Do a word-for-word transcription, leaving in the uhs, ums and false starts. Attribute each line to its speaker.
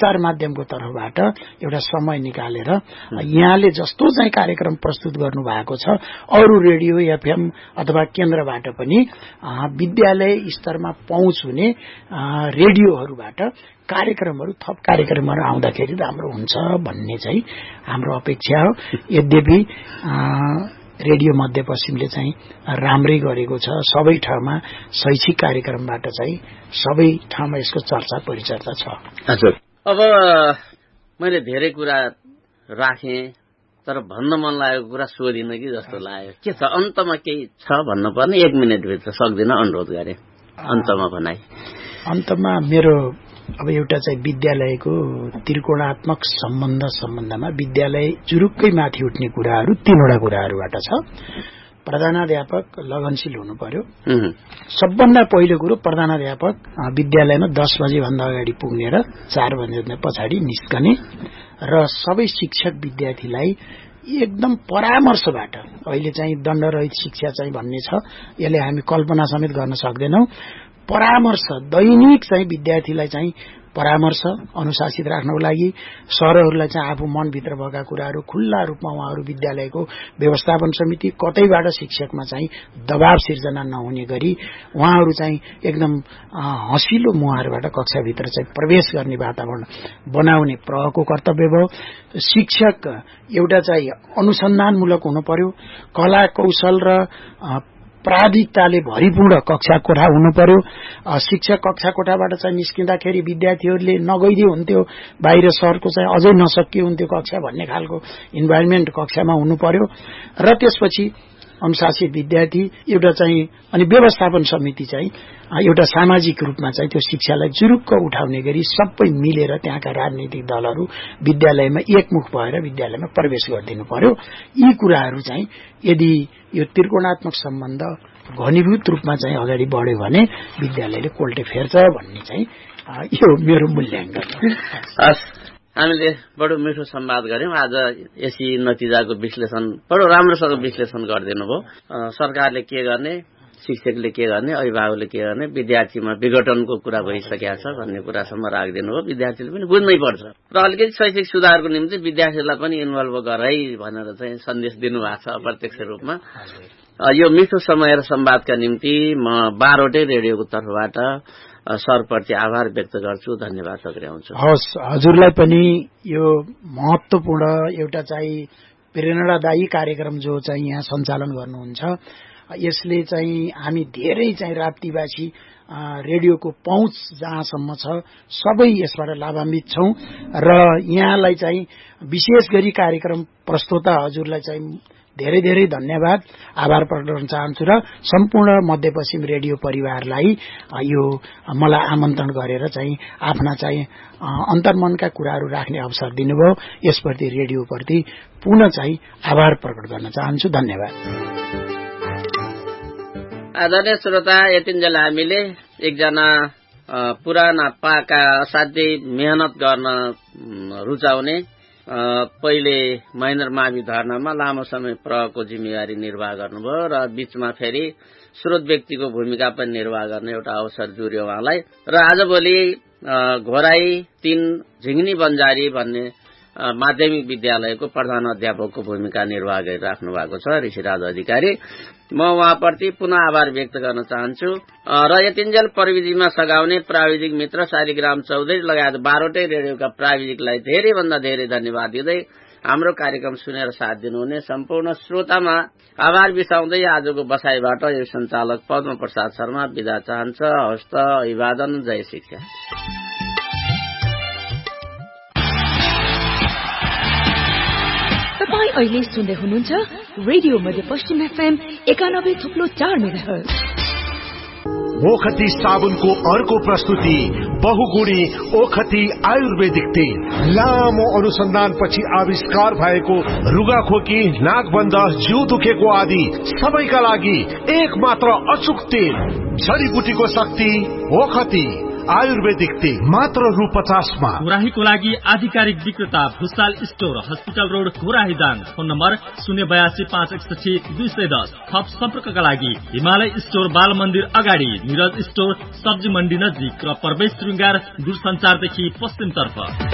Speaker 1: सञ्चार माध्यमको तर्फबाट एउटा समय निकालेर यहाँले जस्तो चाहिँ कार्यक्रम प्रस्तुत गर्नु भएको छ अरू रेडियो एफएम अथवा केन्द्रबाट पनि विद्यालय स्तरमा पहुँच हुने रेडियोहरूबाट कार्यक्रमहरू थप कार्यक्रमहरू आउँदाखेरि राम्रो हुन्छ भन्ने चाहिँ हाम्रो अपेक्षा हो। यद्यपि रेडियो मध्यपश्चिमले चाहिँ राम्रै गरेको छ। सबै ठाउँमा शैक्षिक कार्यक्रमबाट चाहिँ सबै ठाउँमा यसको चर्चा परिचर्चा छ।
Speaker 2: हजुर, अब मैले धेरै कुरा राखेँ तर भन्न मन लागेको कुरा सोधिनँ कि जस्तो लाग्यो। के छ अन्तमा केही छ भन्नुपर्ने? एक मिनटभित्र सक्दिनँ, अनुरोध गरेँ अन्तमा भनाइ।
Speaker 1: अन्तमा मेरो अब एउटा चाहिँ विद्यालयको त्रिकोणात्मक सम्बन्ध सम्बन्धमा विद्यालय जुरुक्कै माथि उठ्ने कुराहरू तीनवटा कुराहरूबाट छ। प्रधानाध्यापक लगनशील हुनु पर्यो। सबभन्दा पहिलो कुरो प्रधानाध्यापक विद्यालयमा दस बजे भन्दा अगाडि पुग्ने र चार बजे पछाडि निस्कने र सबै शिक्षक विद्यार्थीलाई एकदम परामर्शबाट, अहिले चाहिँ दण्डरहित शिक्षा चाहिँ भन्ने छ, यसले हामी कल्पना समेत गर्न सक्दैनौं। परामर्श दैनिक चाहिँ विद्यार्थीलाई चाहिँ परामर्श अनुशासित राख्नको लागि सरहरूलाई चाहिँ आफू मनभित्र भएका कुराहरू खुल्ला रूपमा उहाँहरू विद्यालयको व्यवस्थापन समिति कतैबाट शिक्षकमा चाहिँ दबाव सिर्जना नहुने गरी उहाँहरू चाहिँ एकदम हँसिलो मुहारबाट कक्षाभित्र चाहिँ प्रवेश गर्ने वातावरण बनाउने प्रहको कर्तव्य भयो। शिक्षक एउटा चाहिँ अनुसन्धानमूलक हुनु पर्यो, कला कौशल र प्राधिकताले भरिपूर्ण कक्षा कोठा हुनु पर्यो। शिक्षक कक्षा कोठाबाट चाहिँ निस्किँदाखेरि विद्यार्थीहरूले नगइदिए हुन्थ्यो, बाहिर सरको चाहिँ अझै नसकिए हुन्थ्यो कक्षा भन्ने खालको इन्भाइरोमेन्ट कक्षामा हुनु पर्यो। र त्यसपछि अनुशासित विद्यार्थी एउटा चाहिँ अनि व्यवस्थापन समिति चाहिँ एउटा सामाजिक रूपमा चाहिँ त्यो शिक्षालाई जुरुक्क उठाउने गरी सबै मिलेर त्यहाँका राजनीतिक दलहरू विद्यालयमा एकमुख भएर विद्यालयमा प्रवेश गरिदिनु पर्यो। यी कुराहरू चाहिँ यदि यो त्रिकोणात्मक सम्बन्ध घनीभूत रूपमा चाहिँ अगाडि बढ्यो भने विद्यालयले कोल्टे फेर्छ भन्ने चाहिँ यो मेरो मूल्याङ्कन हो।
Speaker 2: हामीले बडो मिठो संवाद गर्यौं आज। यसै नतिजाको विश्लेषण बडो राम्रोसँग विश्लेषण गरिदिनु भयो। सरकारले के गर्ने, शिक्षकले के गर्ने, अभिभावकले के गर्ने, विद्यार्थीमा विघटनको कुरा भइसकेको छ भन्ने कुरासम्म राखिदिनु भयो। विद्यार्थीले पनि बुझ्नै पर्छ र अलिकति शैक्षिक सुधारको निम्ति विद्यार्थीलाई पनि इन्भल्भ गराइ भनेर चाहिँ सन्देश दिनुभएको छ अप्रत्यक्ष रूपमा। यो मिठो समय र संवादका निम्ति म बाह्रवटै रेडियोको तर्फबाट सरप्रति आभार व्यक्त गर्छु, धन्यवाद टक्राउँछु।
Speaker 1: हस्, हजुरलाई पनि यो महत्वपूर्ण एउटा चाहिँ प्रेरणादायी कार्यक्रम जो चाहिँ यहाँ सञ्चालन गर्नुहुन्छ, यसले चाहिँ हामी धेरै चाहिँ राप्तीवासी रेडियोको पहुँच जहाँसम्म छ सबै यसबाट लाभान्वित छौं र यहाँलाई चाहिँ विशेष गरी कार्यक्रम प्रस्तोता हजुरलाई चाहिँ धेरै धेरै धन्यवाद, आभार प्रकट गर्न चाहन्छु र सम्पूर्ण मध्यपश्चिम रेडियो परिवारलाई यो मलाई आमन्त्रण गरेर चाहिँ आफ्ना चाहिँ अन्तर्मनका कुराहरू राख्ने अवसर दिनुभयो। यसप्रति रेडियोप्रति पुनः चाहिँ आभार प्रकट गर्न चाहन्छु। धन्यवाद।
Speaker 2: आदरणीय श्रोता, यतिन्जेल हामीले एकजना पुराना पाका असाध्यै मेहनत गर्न रुचाउने पहिले महेन्द्र मावि धर्नामा लामो समय प्रहको जिम्मेवारी निर्वाह गर्नुभयो र बीचमा फेरि स्रोत व्यक्तिको भूमिका पनि निर्वाह गर्ने एउटा अवसर जुर्यो उहाँलाई र आजभोलि घोराई तीन झिङ्नी बन्जारी भन्ने माध्यमिक विद्यालयको प्रधान अध्यापकको भूमिका निर्वाह गरिराख्नु भएको छ ऋषिराज अधिकारी। म उहाँप्रति पुनः आभार व्यक्त गर्न चाहन्छु र यतिन्जेल प्रविधिमा सघाउने प्राविधिक मित्र शालिग्राम चौधरी लगायत बाह्रवटै रेडियोका प्राविधिकलाई धेरैभन्दा धेरै धन्यवाद दिँदै हाम्रो कार्यक्रम सुनेर साथ दिनुहुने सम्पूर्ण श्रोतामा आभार बिसाउँदै आजको बसाईबाट यो सञ्चालक पद्म प्रसाद शर्मा बिदा चाहन्छ। हस्त, अभिवादन, जय शिक्षा।
Speaker 3: तपाईं अहिले सुन्दै हुनुहुन्छ रेडियो मध्यपश्चिम एफएम एकानब्बे थुप्लो चार मेगाहर्ज।
Speaker 4: ओखती साबुनको अर्को प्रस्तुति बहुगुणी ओखती आयुर्वेदिक तेल। लामो अनुसन्धानपछि आविष्कार भएको रुगाखोकी, नाकबन्ध, जिउ दुखेको आदि सबैका लागि एक मात्र अचुक तेल। जडीबुटीको शक्ति ओखती आयुर्वेदिक तेल मात्र रु पचासमा।
Speaker 5: घोराहीको लागि आधिकारिक विक्रेता Bhusal store, hospital road, Ghorahi Dang. Phone number शून्य बयासी पाँच एकसठी दुई सय दस। थप सम्पर्कका लागि हिमालय स्टोर, बाल मन्दिर अगाडि, निरज स्टोर, सब्जी मण्डी नजिक र प्रवेश श्रृंगार दूरसञ्चारदेखि पश्चिमतर्फ।